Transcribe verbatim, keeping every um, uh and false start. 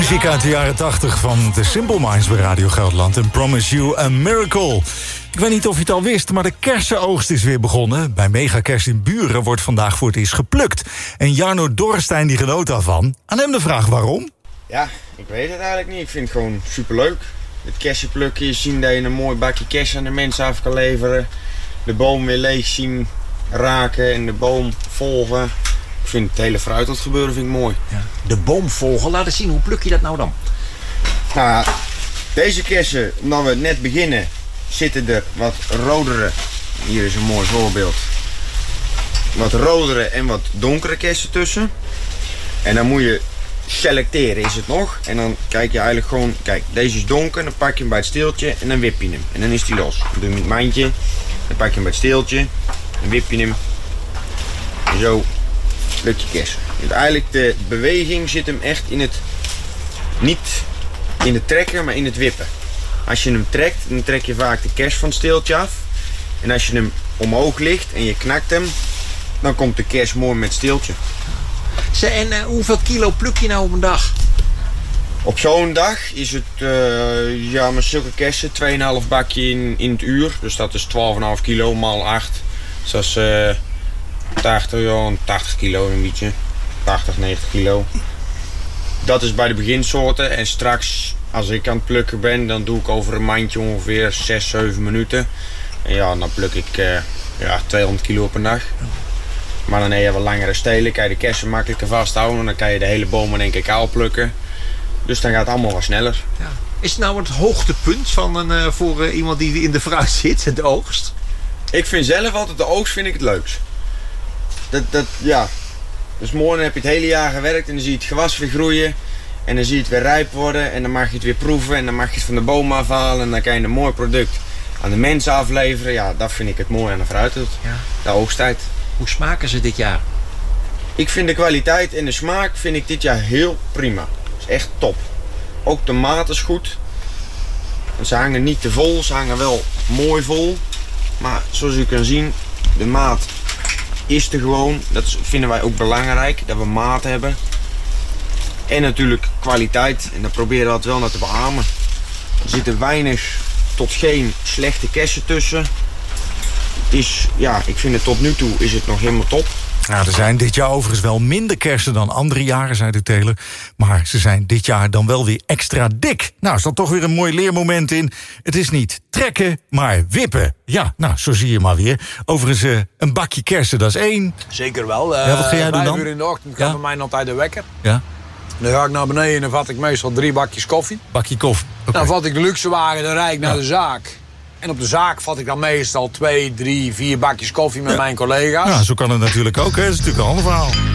Muziek uit de jaren tachtig van The Simple Minds bij Radio Gelderland. En Promise You a Miracle. Ik weet niet of je het al wist, maar de kersenoogst is weer begonnen. Bij Megakerst in Buren wordt vandaag voor het eerst geplukt. En Jarno Dorrestein die genoot daarvan. Aan hem de vraag waarom? Ja, ik weet het eigenlijk niet. Ik vind het gewoon superleuk. Het kersen plukken, zien dat je een mooi bakje kersen aan de mensen af kan leveren. De boom weer leeg zien raken en de boom volgen. Ik vind het hele fruit dat gebeuren vind ik mooi. Ja. De boom volgen, laat eens zien, hoe pluk je dat nou dan? Nou, deze kersen, omdat we net beginnen, zitten er wat rodere, hier is een mooi voorbeeld, wat rodere en wat donkere kersen tussen. En dan moet je selecteren, is het nog? En dan kijk je eigenlijk gewoon, kijk, deze is donker, dan pak je hem bij het steeltje en dan wip je hem. En dan is die los. Dan doe je hem met het mandje, dan pak je hem bij het steeltje, dan wip je hem. En zo pluk je kersen. Dus eigenlijk de beweging zit hem echt in het, niet in het trekken, maar in het wippen. Als je hem trekt, dan trek je vaak de kers van het steeltje af. En als je hem omhoog ligt en je knakt hem, dan komt de kers mooi met het steeltje. En uh, hoeveel kilo pluk je nou op een dag? Op zo'n dag is het, uh, ja, met zulke kersen, twee komma vijf bakje in, in het uur. Dus dat is twaalf komma vijf kilo maal acht. Dus dat is uh, tachtig, ja, tachtig kilo een beetje. tachtig, negentig kilo. Dat is bij de beginsoorten. En straks, als ik aan het plukken ben, dan doe ik over een mandje ongeveer zes, zeven minuten. En ja, dan pluk ik uh, ja, tweehonderd kilo op een dag. Maar dan heb je wat langere stelen, kan je de kersen makkelijker vasthouden. En dan kan je de hele boom in één keer kaal plukken. Dus dan gaat het allemaal wat sneller. Ja. Is het nou het hoogtepunt van een, uh, voor uh, iemand die in de fruit zit, de oogst? Ik vind zelf altijd de oogst vind ik het leukst. Dat, dat, ja. Dus morgen heb je het hele jaar gewerkt en dan zie je het gewas weer groeien. En dan zie je het weer rijp worden en dan mag je het weer proeven. En dan mag je het van de boom afhalen en dan kan je een mooi product aan de mensen afleveren. Ja, dat vind ik het mooi aan de fruit. Ja. De oogsttijd. Hoe smaken ze dit jaar? Ik vind de kwaliteit en de smaak vind ik dit jaar heel prima. Dat is echt top. Ook de maat is goed. Ze hangen niet te vol, ze hangen wel mooi vol. Maar zoals u kan zien, de maat is er gewoon. Dat vinden wij ook belangrijk, dat we maat hebben. En natuurlijk kwaliteit. En daar proberen we het wel naar te beamen. Er zitten weinig tot geen slechte kersen tussen. Is, ja, ik vind het tot nu toe is het nog helemaal top. Nou, er zijn dit jaar overigens wel minder kersen dan andere jaren, zei de teler. Maar ze zijn dit jaar dan wel weer extra dik. Nou, is dat toch weer een mooi leermoment in. Het is niet trekken, maar wippen. Ja, nou, zo zie je maar weer. Overigens, uh, een bakje kersen, dat is één. Zeker wel. Uh, ja, wat ga jij doen dan? Vijf uur in de ochtend gaat ja? bij mij altijd de wekker. Ja. Dan ga ik naar beneden en dan vat ik meestal drie bakjes koffie. Bakje koffie. Okay. Dan vat ik de luxe wagen, dan rijd ik naar ja. de zaak. En op de zaak vat ik dan meestal twee, drie, vier bakjes koffie met ja. mijn collega's. Ja, zo kan het natuurlijk ook, hè. Dat is natuurlijk een ander verhaal.